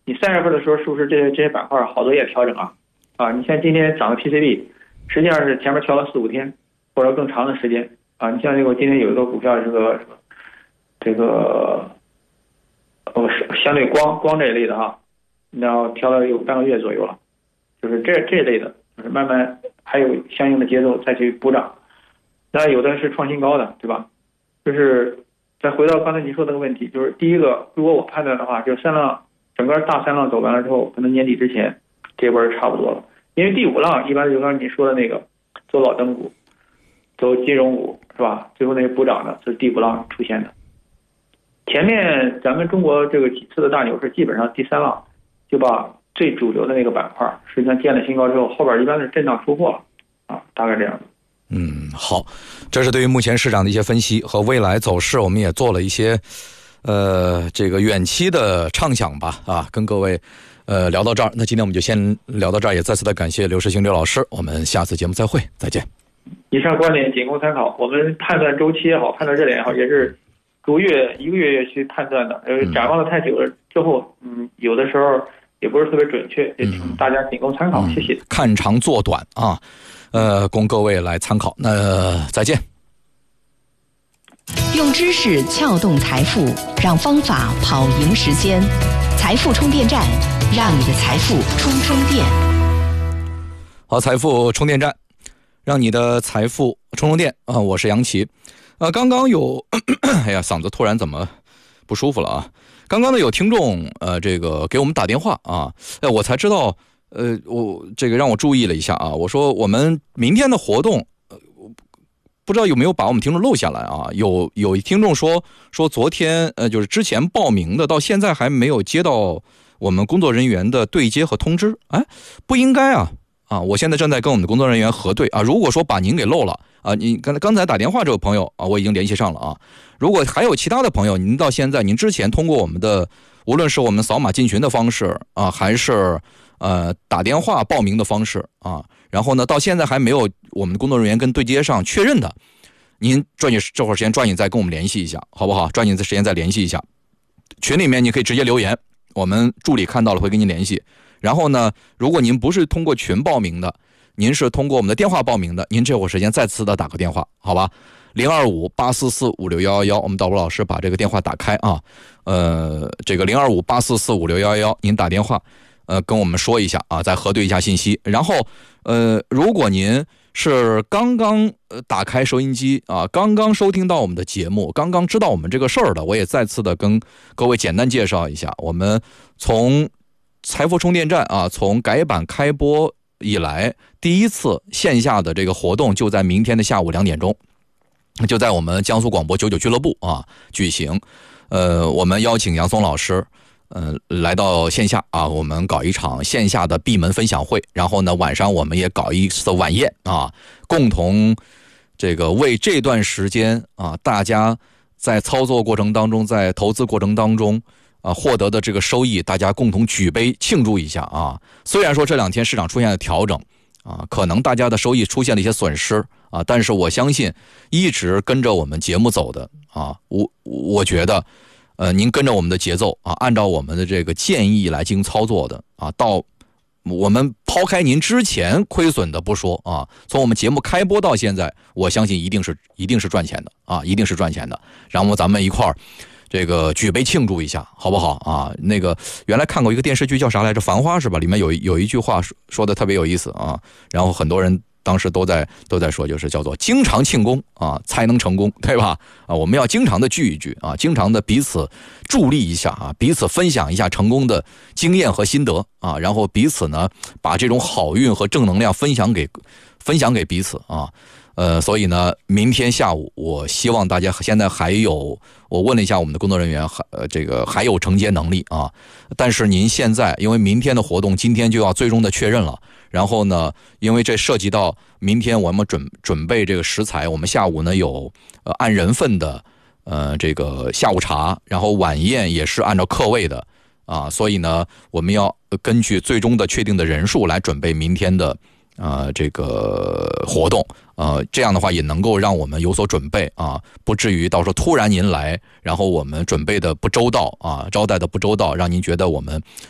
你3月份的时候是不是这些板块好多也调整啊？你像今天涨的 PCB， 实际上是前面调了4、5天或者更长的时间啊。你像这个今天有一个股票是个相对光这一类的然后调了有半个月左右了，就是这一类的，就是慢慢还有相应的节奏再去补涨。那有的是创新高的，对吧？就是再回到刚才你说的那个问题，就是第一个，如果我判断的话，就整个大3浪走完了之后，可能年底之前这波差不多了。因为第5浪一般就刚才你说的那个走老登股、走金融股，是吧？最后那些补涨的是第5浪出现的。前面咱们中国这个几次的大牛市，基本上第3浪就把最主流的那个板块实际上见了新高之后，后边一般是震荡出货了大概这样的。 好，这是对于目前市场的一些分析和未来走势，我们也做了一些这个远期的畅想吧跟各位聊到这儿。那今天我们就先聊到这儿，也再次的感谢刘世兴刘老师，我们下次节目再会，再见。 以上观点仅供参考，我们判断周期也好，判断热点也好，也是逐月一个月去判断的。展望的太久了之后，有的时候也不是特别准确，也请大家仅供参考，谢谢。 看长做短供各位来参考。那再见。 用知识撬动财富，让方法跑赢时间。财富充电站，让你的财富充电。 好，财富充电站，让你的财富充电我是杨奇。刚刚有哎呀，嗓子突然怎么不舒服了刚刚呢有听众这个给我们打电话我才知道我这个让我注意了一下我说我们明天的活动不知道有没有把我们听众漏下来有听众说昨天就是之前报名的到现在还没有接到我们工作人员的对接和通知。不应该我现在正在跟我们的工作人员核对如果说把您给漏了你刚才打电话这位朋友我已经联系上了如果还有其他的朋友，您到现在您之前通过我们的无论是我们扫码进群的方式还是打电话报名的方式然后呢到现在还没有我们的工作人员跟对接上确认的，您抓紧这会儿时间抓紧再跟我们联系一下好不好？抓紧时间再联系一下，群里面你可以直接留言，我们助理看到了会跟您联系。然后呢如果您不是通过群报名的，您是通过我们的电话报名的，您这会儿时间再次的打个电话好吧，025-844-56111，我们导播老师把这个电话打开这个025-844-56111，您打电话跟我们说一下再核对一下信息。然后如果您是刚刚打开收音机刚刚收听到我们的节目，刚刚知道我们这个事儿的，我也再次的跟各位简单介绍一下，我们从财富充电站从改版开播以来第一次线下的这个活动就在明天的下午2点钟，就在我们江苏广播99俱乐部举行。我们邀请杨松老师来到线下我们搞一场线下的闭门分享会，然后呢晚上我们也搞一次晚宴共同这个为这段时间大家在操作过程当中，在投资过程当中获得的这个收益，大家共同举杯庆祝一下虽然说这2天市场出现了调整可能大家的收益出现了一些损失但是我相信一直跟着我们节目走的我觉得您跟着我们的节奏按照我们的这个建议来进行操作的到我们抛开您之前亏损的不说从我们节目开播到现在，我相信一定是赚钱的一定是赚钱的。然后咱们一块儿这个举杯庆祝一下好不好那个原来看过一个电视剧叫啥来着，繁花是吧，里面有一句话说的特别有意思然后很多人当时都在说，就是叫做经常庆功才能成功，对吧我们要经常的聚一聚经常的彼此助力一下彼此分享一下成功的经验和心得然后彼此呢把这种好运和正能量分享给彼此所以呢明天下午我希望大家现在还有，我问了一下我们的工作人员这个还有承接能力但是您现在因为明天的活动今天就要最终的确认了，然后呢因为这涉及到明天我们准备这个食材，我们下午呢有按人份的这个下午茶，然后晚宴也是按照客位的所以呢我们要根据最终的确定的人数来准备明天的这个活动这样的话也能够让我们有所准备不至于到时候突然您来，然后我们准备的不周到招待的不周到，让您觉得我们